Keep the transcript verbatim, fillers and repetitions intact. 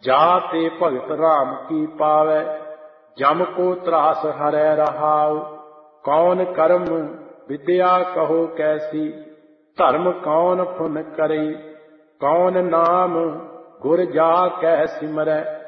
जाते भगत राम की पावै, जम को त्रास हरै रहाउ। कौन कर्म विद्या कहो कैसी, धर्म कौन पुन करे। कौन नाम गुर जा कै सिमरै,